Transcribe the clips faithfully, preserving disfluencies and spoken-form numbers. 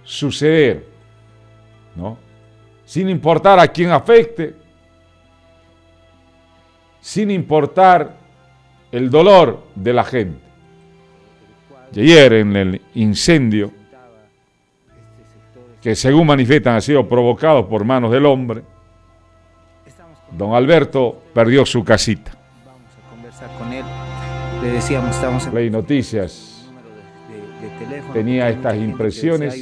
suceder, ¿no? Sin importar a quién afecte, sin importar el dolor de la gente. Y ayer en el incendio, que según manifiestan ha sido provocado por manos del hombre, don Alberto perdió su casita. Vamos a conversar con él. Le decíamos, estamos en Play Noticias de, de teléfono, tenía estas impresiones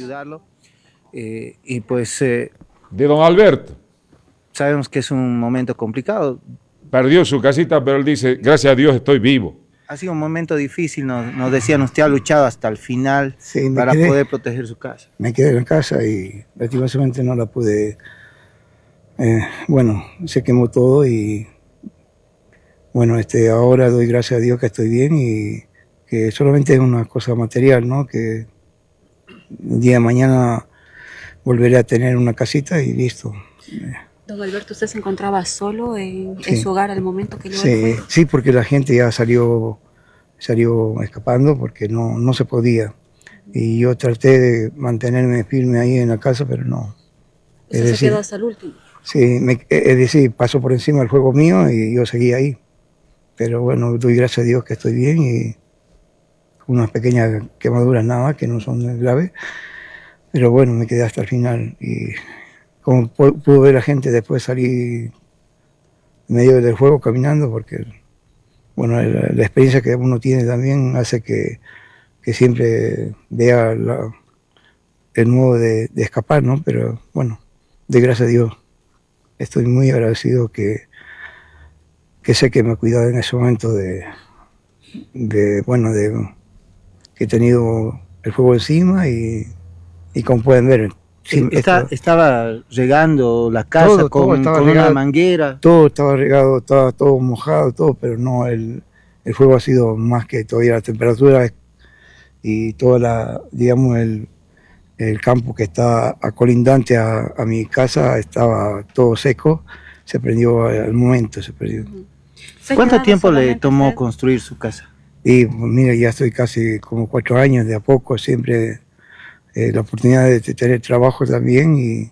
eh, y pues eh, de don Alberto. Sabemos que es un momento complicado. Perdió su casita, pero él dice, gracias a Dios estoy vivo. Ha sido un momento difícil, nos, nos decían, usted ha luchado hasta el final sí, para quedé, poder proteger su casa. Me quedé en la casa y lastimosamente no la pude, eh, bueno, se quemó todo y bueno, este, ahora doy gracias a Dios que estoy bien y que solamente es una cosa material, ¿no? Que el día de mañana volveré a tener una casita y listo. Don Alberto, ¿usted se encontraba solo en, sí. en su hogar al momento que llegó sí, el fuego? Sí, porque la gente ya salió, salió escapando porque no, no se podía. Y yo traté de mantenerme firme ahí en la casa, pero no. ¿Usted se decir, quedó hasta el último? Sí, me, es decir, pasó por encima el fuego mío y yo seguí ahí. Pero bueno, doy gracias a Dios que estoy bien y unas pequeñas quemaduras nada más que no son graves. Pero bueno, me quedé hasta el final y como pudo ver la gente después salí en medio del fuego caminando porque bueno, la, la experiencia que uno tiene también hace que, que siempre vea la, el modo de, de escapar, ¿no? Pero bueno, de gracias a Dios estoy muy agradecido que, que sé que me ha cuidado en ese momento de, de bueno, de que he tenido el fuego encima y, y como pueden ver, sí, está, esto, estaba regando la casa todo, con, todo con regado, una manguera. Todo estaba regado, estaba todo mojado, todo, pero no, el, el fuego ha sido más que todavía la temperatura y toda la, digamos, el, el campo que está acolindante a, a mi casa estaba todo seco, se prendió al momento, se perdió. ¿Cuánto tiempo le tomó usted? construir su casa? Y pues, mira, ya estoy casi como cuatro años, de a poco, siempre eh, la oportunidad de tener trabajo también y,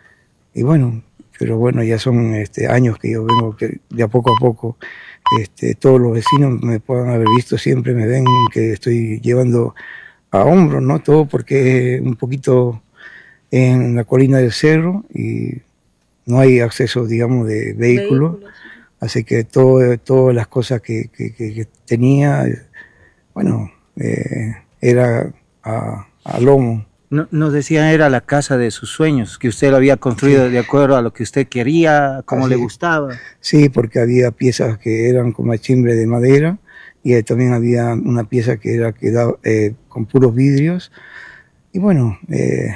y bueno, pero bueno, ya son este, años que yo vengo que de a poco a poco, este, todos los vecinos me puedan haber visto, siempre me ven que estoy llevando a hombros, ¿no? Todo porque es un poquito en la colina del cerro y no hay acceso, digamos, de vehículos. Vehículos. Así que todo, todas las cosas que, que, que, que tenía, bueno, eh, era a, a lomo. No, nos decía, era la casa de sus sueños, que usted lo había construido sí. de acuerdo a lo que usted quería, como Así, le gustaba. Sí, porque había piezas que eran con machimbre de madera y también había una pieza que era que daba, eh, con puros vidrios. Y bueno, eh,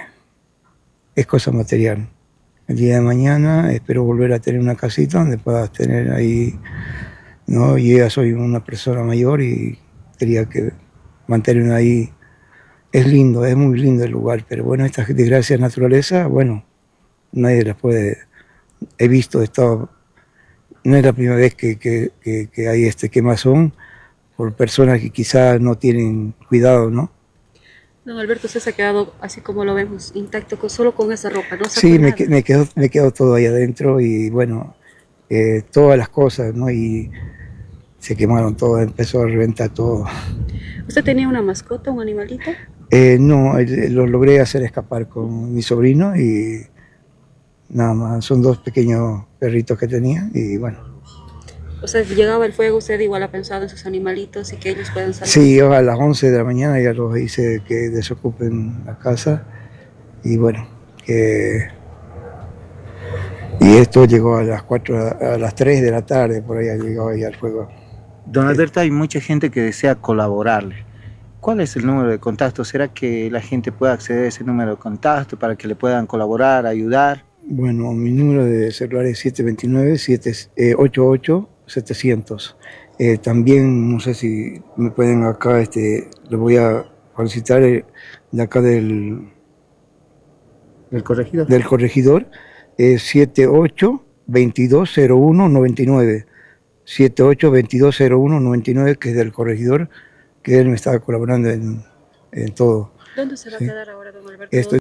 es cosa material. El día de mañana espero volver a tener una casita donde puedas tener ahí, ¿no? Yo ya soy una persona mayor y quería que mantenerme ahí. Es lindo, es muy lindo el lugar, pero bueno, estas desgracias de naturaleza, bueno, nadie las puede... He visto, he estado, no es la primera vez que, que, que, que hay este quemazón por personas que quizás no tienen cuidado, ¿no? Don Alberto, usted se ha quedado así como lo vemos, intacto, con, solo con esa ropa, ¿no? Sí, me, me, quedo, me quedo todo ahí adentro y bueno, eh, todas las cosas, ¿no? Y se quemaron todo, empezó a reventar todo. ¿Usted tenía una mascota, un animalito? Eh, no, lo logré hacer escapar con mi sobrino y nada más, son dos pequeños perritos que tenía y bueno. O sea, llegaba el fuego, usted igual ha pensado en sus animalitos y que ellos puedan salir. Sí, yo a las once de la mañana ya los hice que desocupen la casa y bueno, que... Y esto llegó a las cuatro, a las tres de la tarde, por ahí ha llegado ya el fuego. Don Alberto, hay mucha gente que desea colaborarle. ¿Cuál es el número de contacto? ¿Será que la gente puede acceder a ese número de contacto para que le puedan colaborar, ayudar? Bueno, mi número de celular es siete dos nueve, siete ocho ocho, setecientos. Eh, también, no sé si me pueden acá, este, les voy a solicitar de acá del... ¿Del corregidor? Del corregidor, eh, siete ocho veintidós cero uno noventa y nueve. siete ocho veintidós cero uno noventa y nueve, que es del corregidor, que él me estaba colaborando en, en todo. ¿Dónde se va ¿Sí? a quedar ahora, don Alberto? Estoy